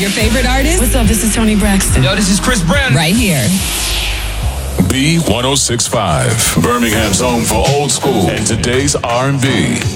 your favorite artist. What's up? This is Toni Braxton. Yo, this is Chris Brown. Right here. B1065, Birmingham's home for old school and today's R&B.